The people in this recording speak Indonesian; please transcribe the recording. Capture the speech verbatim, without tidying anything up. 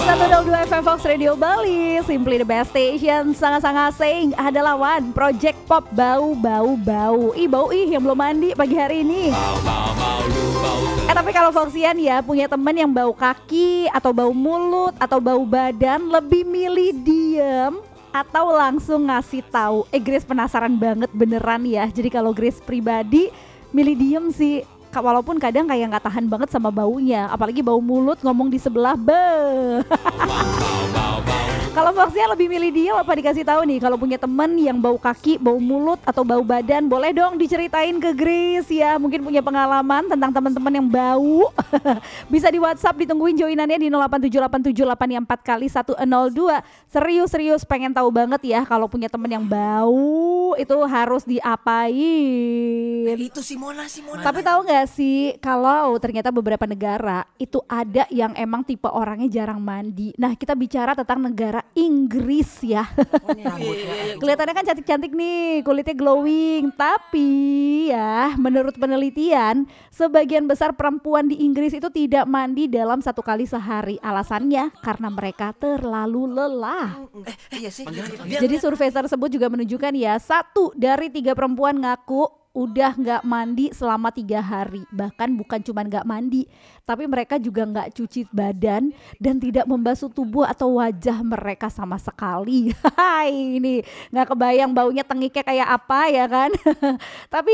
seratus dua F M Fox Radio Bali, Simply the best station. Sangat-sangat saying ada lawan Project Pop bau-bau-bau. Ih bau ih yang belum mandi pagi hari ini. Eh tapi kalau Foxian ya punya temen yang bau kaki atau bau mulut atau bau badan, lebih milih diem atau langsung ngasih tahu? Eh Grace penasaran banget beneran ya. Jadi kalau Grace pribadi milih diem sih. Walaupun kadang kayak gak tahan banget sama baunya. Apalagi bau mulut ngomong di sebelah. Beuh. Kalau Foxnya lebih milih dia apa dikasih tahu nih? Kalau punya temen yang bau kaki, bau mulut atau bau badan, boleh dong diceritain ke Grace ya. Mungkin punya pengalaman tentang teman-teman yang bau. Bisa di WhatsApp, ditungguin joinannya di nol delapan tujuh delapan tujuh delapan empat kali satu nol dua. Serius-serius pengen tahu banget ya kalau punya temen yang bau itu harus diapain. Nah, itu Simona, Simona. Tapi tahu nggak sih kalau ternyata beberapa negara itu ada yang emang tipe orangnya jarang mandi. Nah kita bicara tentang negara Inggris ya. Kelihatannya kan cantik-cantik nih, kulitnya glowing. Tapi ya menurut penelitian sebagian besar perempuan di Inggris itu tidak mandi dalam satu kali sehari. Alasannya karena mereka terlalu lelah. Eh, iya sih. Jadi survei tersebut juga menunjukkan ya satu dari tiga perempuan ngaku udah gak mandi selama tiga hari. Bahkan bukan cuma gak mandi, tapi mereka juga gak cuci badan dan tidak membasuh tubuh atau wajah mereka sama sekali. Hai, ini gak kebayang baunya tengiknya kayak apa ya kan. Tapi